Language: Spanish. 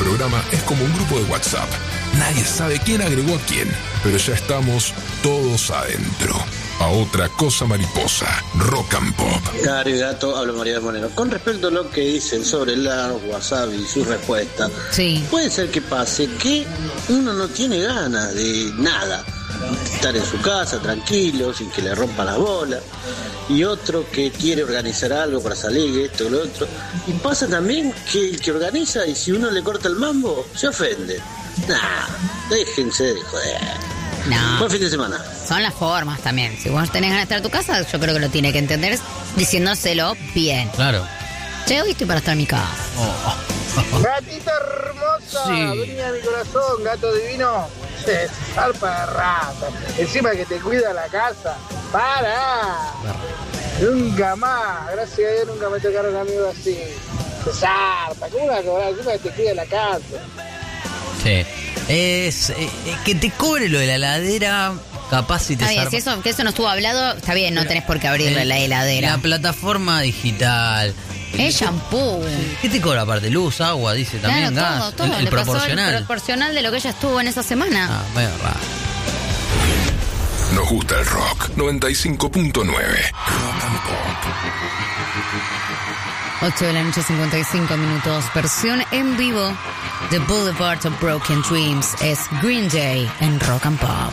programa es como un grupo de WhatsApp. Nadie sabe quién agregó a quién, pero ya estamos todos adentro. A otra cosa mariposa, Rock and Pop. Cari Gato, habla María Moreno. Con respecto a lo que dicen sobre la WhatsApp y su respuesta, sí, puede ser que pase que uno no tiene ganas de nada, estar en su casa tranquilo, sin que le rompan las bolas, y otro que quiere organizar algo para salir, esto y lo otro. Y pasa también que el que organiza, y si uno le corta el mambo, se ofende. Nah, déjense de joder. no. Buen fin de semana. Son las formas también. Si vos tenés ganas de estar en tu casa, yo creo que lo tiene que entender diciéndoselo bien. Claro. Che, hoy estoy para estar en mi casa. Gatita hermosa, Sí. venía a mi corazón, gato divino. Se zarpa de rata. Encima que te cuida la casa. ¡Para! Nunca más. Gracias a Dios nunca me tocaron amigos así. Se zarpa. ¿Cómo una cobrar? Encima que te cuida la casa. Sí. Es que te cobre lo de la heladera, capaz si te Está bien, zarpa. si eso no estuvo hablado, está bien, no tenés por qué abrirle la heladera. La plataforma digital. El shampoo. ¿Qué te cobra aparte? Luz, agua, dice también, Claro, gas. todo. El Le pasó proporcional. el proporcional de lo que ella estuvo en esa semana. Ah, medio raro. Nos gusta el rock. 95.9. Rock and Pop. 8 de la noche, 55 minutos. Versión en vivo de Boulevard of Broken Dreams es Green Day en Rock and Pop.